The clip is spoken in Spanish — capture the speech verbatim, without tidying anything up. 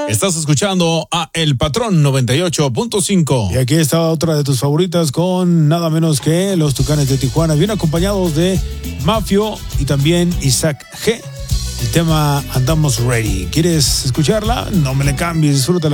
Estás escuchando a El Patrón noventa y ocho punto cinco. Y aquí está otra de tus favoritas con nada menos que los Tucanes de Tijuana, bien acompañados de Mafio y también Isaac G. El tema Andamos Ready. ¿Quieres escucharla? No me le cambies, disfrútala.